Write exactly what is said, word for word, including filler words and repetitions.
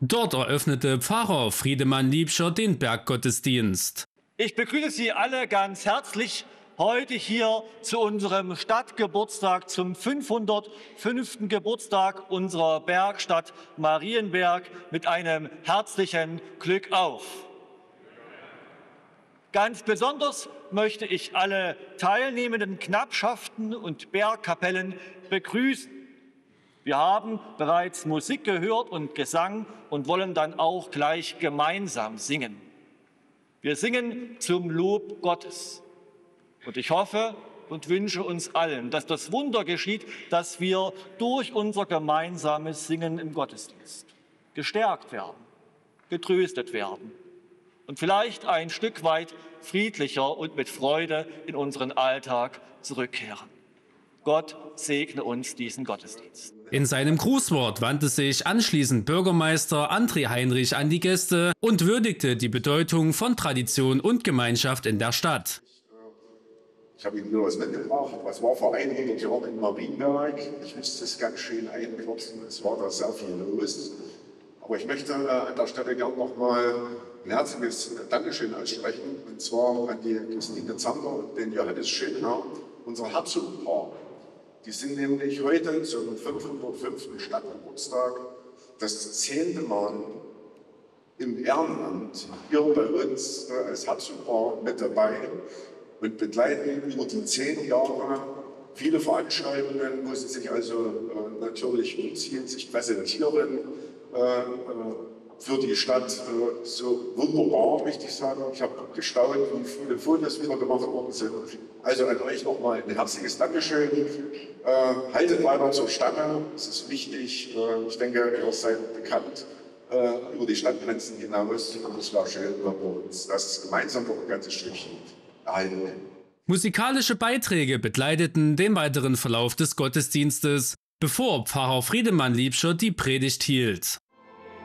Dort eröffnete Pfarrer Friedemann Liebscher den Berggottesdienst. Ich begrüße Sie alle ganz herzlich heute hier zu unserem Stadtgeburtstag, zum fünfhundertfünften Geburtstag unserer Bergstadt Marienberg mit einem herzlichen Glück auf. Ganz besonders möchte ich alle teilnehmenden Knappschaften und Bergkapellen begrüßen. Wir haben bereits Musik gehört und Gesang und wollen dann auch gleich gemeinsam singen. Wir singen zum Lob Gottes. Und ich hoffe und wünsche uns allen, dass das Wunder geschieht, dass wir durch unser gemeinsames Singen im Gottesdienst gestärkt werden, getröstet werden und vielleicht ein Stück weit friedlicher und mit Freude in unseren Alltag zurückkehren. Gott segne uns diesen Gottesdienst. In seinem Grußwort wandte sich anschließend Bürgermeister André Heinrich an die Gäste und würdigte die Bedeutung von Tradition und Gemeinschaft in der Stadt. Ich habe Ihnen nur was mitgebracht. Was war vor hundert Jahren in Marienberg? Ich musste es ganz schön einkürzen. Es war da sehr viel los. Aber ich möchte äh, an der Stelle gerne noch mal ein herzliches Dankeschön aussprechen. Und zwar an die Christine Zander und den Johannes Schönherr, unser Herzogpaar. Die sind nämlich heute zum fünfhundertfünften Stadtgeburtstag das zehnte Mal im Ehrenamt hier bei uns äh, als Herzogpaar mit dabei und begleiten über die zehn Jahre viele Veranstaltungen, wo sie sich also äh, natürlich umziehen, sich präsentieren, äh, für die Stadt äh, so wunderbar, möchte ich sagen. Ich habe gestaunt, wie viele Fotos wieder gemacht worden sind. Also an euch nochmal ein herzliches Dankeschön. Äh, haltet weiter zur Stange, es ist wichtig. Äh, ich denke, ihr seid bekannt äh, über die Stadtgrenzen hinaus. Und es wäre schön, wenn wir uns das gemeinsam noch ein ganzes Stückchen erhalten. Musikalische Beiträge begleiteten den weiteren Verlauf des Gottesdienstes, bevor Pfarrer Friedemann Liebscher die Predigt hielt.